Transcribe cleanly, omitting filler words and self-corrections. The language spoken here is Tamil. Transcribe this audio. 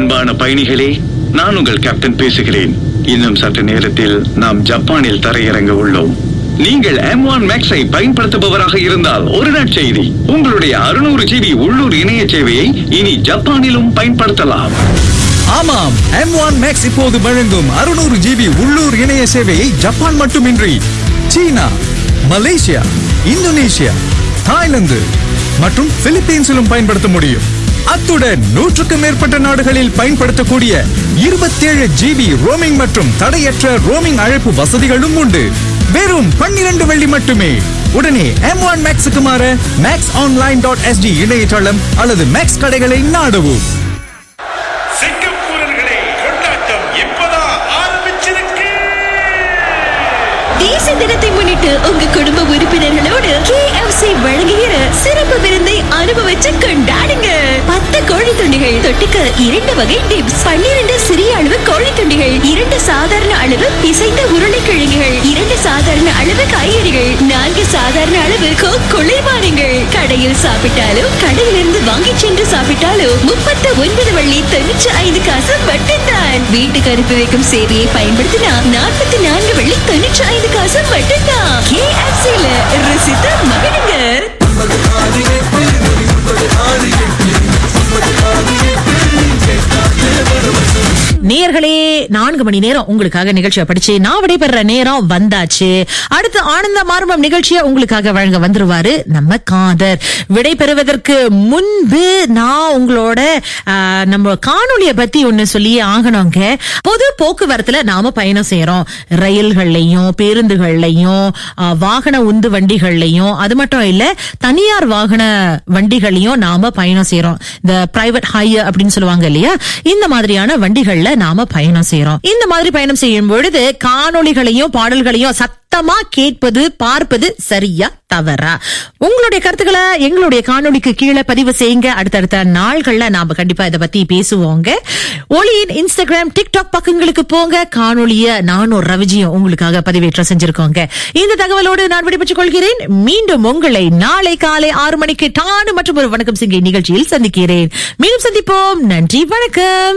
அன்பான பயணிகளே, நான் உங்கள் கேப்டன் பேசுகிறேன். இன்னும் சற்று நேரத்தில் நாம் ஜப்பானில் தரையிறங்க உள்ளோம். நீங்கள் M1 Max-ஐ பயன்படுத்துபவராக இருந்தால் ஒரு நற்செய்தி. உங்களுடைய 600 GB உள்ளூர் இணைய சேவையை இனி ஜப்பானிலும் பயன்படுத்தலாம். ஆமாம், M1 Max இப்போது வழங்கும் 600 GB உள்ளூர் இணைய சேவையை ஜப்பான் மட்டுமின்றி சீனா, மலேசியா, இந்தோனேஷியா, தாய்லாந்து மற்றும் பிலிப்பீன்ஸிலும் பயன்படுத்த முடியும். அத்துடன் 100க்கும் மேற்பட்ட நாடுகளில் பயன்படுத்தக்கூடிய 27 GB ரோமிங் மற்றும் தடையற்ற ரோமிங் அழைப்பு வசதிகளும் உண்டு. வெறும் 12 வெள்ளி மட்டுமே. உடனே M1 Max-க்கு மாற maxonline.sg இணையதளம் அல்லது மேக்ஸ் கடைகளை நாடவும். சிங்கப்பூரர்களே, கொண்டாட்டம் இப்பதான் ஆரம்பிச்சிருக்கு. தேசிய தினத்தை முன்னிட்டு உங்க குடும்ப உறுப்பினர்களோடு KFC வழங்குகிற சிறப்பு விருந்தை அனுபவிச்சு கொண்டாடுங்க. 10 கோழி துண்டிகள், தொட்டுக்க 2 வகை டிப்ஸ், 12 சிறிய அளவு கோழி துண்டிகள், 2 சாதாரண அளவு பிசைந்த உருளைக்கிழங்குகள், 2 சாதாரண அளவு காய்கறிகள், 4 சாதாரண அளவு குளிர்பானங்கள். கடையில் சாப்பிட்டாலும் கடையிலிருந்து வாங்கி சென்று சாப்பிட்டாலும் 39 வெள்ளி 95 காசு மட்டும்தான். வீட்டுக்கு அனுப்பி வைக்கும் சேவையை பயன்படுத்தினா 44 வெள்ளி 95 காசு மட்டும்தான். KFC-ல ருசித்து மகிழுங்க. நேயர்களே, 4 மணி நேரம் உங்களுக்காக நிகழ்ச்சியை படிச்சு நான் விடைபெற நேரம் வந்தாச்சு. அடுத்து ஆனந்த மார்பம் நிகழ்ச்சியை உங்களுக்காக வழங்க வந்துருவாரு நம்ம காதர். விடை பெறுவதற்கு முன்பு நான் உங்களோட நம்ம காணொலியை பத்தி ஒண்ணு சொல்லியே ஆகணுங்க. பொது போக்குவரத்துல நாம பயணம் செய்யறோம். ரயில்கள்லயும், பேருந்துகள்லயும், வாகன உந்து வண்டிகள்லயும், அது மட்டும் இல்ல தனியார் வாகன வண்டிகளையும் நாம பயணம் செய்யறோம். இந்த பிரைவேட் ஹையர் அப்படின்னு சொல்லுவாங்க இல்லையா, இந்த மாதிரியான வண்டிகள்ல நாம பயணம் செய்யறோம். இந்த மாதிரி பயணம் செய்யும் பொழுது காணொளிகளையும் பாடல்களையும் சத்தமா கேட்பது, பார்ப்பது சரியா தவறா? உங்களுடைய கருத்துக்களை எங்களுடைய காணொளிக்கு கீழே பதிவு செய்யுங்க. அடுத்தடுத்த நாள்கள்ல நாம கண்டிப்பா இதை பத்தி பேசுவோங்க. ஒளியின் இன்ஸ்டாகிராம், டிக்டாக் பக்கங்களுக்கு போங்க. காணொளிய நானும் ரவிஜியும் உங்களுக்காக பதிவேற்றம் செஞ்சிருக்கோங்க. இந்த தகவலோடு நான் விடைபெற்றுக் கொள்கிறேன். மீண்டும் உங்களை நாளை காலை 6 மணிக்கு டானு மற்றும் ஒரு வணக்கம் சிங்கை நிகழ்ச்சியில் சந்திக்கிறேன். மீண்டும் சந்திப்போம். நன்றி, வணக்கம்.